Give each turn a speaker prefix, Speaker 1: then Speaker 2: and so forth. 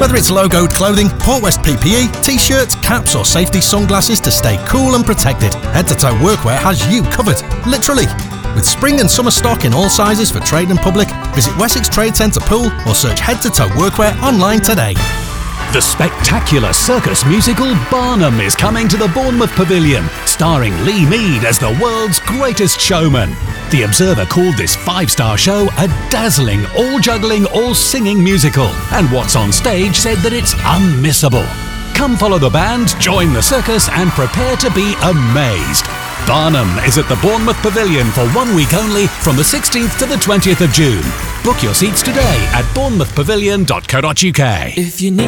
Speaker 1: Whether it's logoed clothing, Port West PPE, t-shirts, caps or safety sunglasses to stay cool and protected, Head to Toe Workwear has you covered, literally. With spring and summer stock in all sizes for trade and public, visit Wessex Trade Centre Pool or search Head to Toe Workwear online today.
Speaker 2: The spectacular circus musical Barnum is coming to the Bournemouth Pavilion, starring Lee Mead as the world's greatest showman. The Observer called this 5-star show a dazzling, all-juggling, all-singing musical, and What's on Stage said that it's unmissable. Come follow the band, join the circus, and prepare to be amazed. Barnum is at the Bournemouth Pavilion for 1 week only from the 16th to the 20th of June. Book your seats today at bournemouthpavilion.co.uk.
Speaker 3: If you need